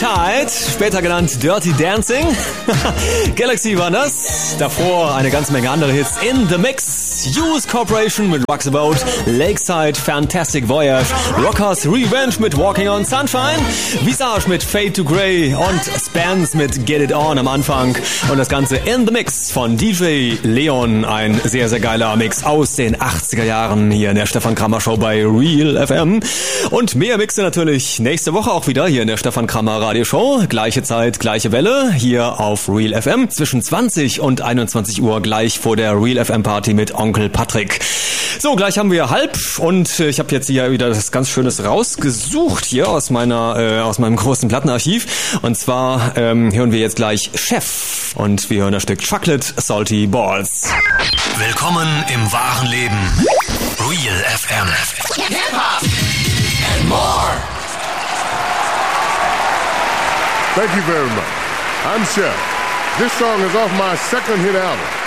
Tide, später genannt Dirty Dancing. Galaxy war das. Davor eine ganze Menge andere Hits in the Mix. Use Corporation mit Rocks About, Lakeside, Fantastic Voyage, Rockers Revenge mit Walking on Sunshine, Visage mit Fade to Grey und Spence mit Get It On am Anfang. Und das Ganze in the Mix von DJ Leon. Ein sehr, sehr geiler Mix aus den 80er Jahren hier in der Stefan Kramer Show bei Real FM. Und mehr Mixe natürlich nächste Woche auch wieder hier in der Stefan Kramer Radio Show. Gleiche Zeit, gleiche Welle hier auf Real FM. Zwischen 20 und 21 Uhr gleich vor der Real FM Party mit Onkel Patrick. So, gleich haben wir halb und ich habe jetzt hier wieder das ganz Schönes rausgesucht hier aus meinem großen Plattenarchiv. Und zwar hören wir jetzt gleich Chef und wir hören das Stück Chocolate Salty Balls. Willkommen im wahren Leben. Real FM. Hip-Hop and more. Thank you very much. I'm Chef. This song is off my second hit album.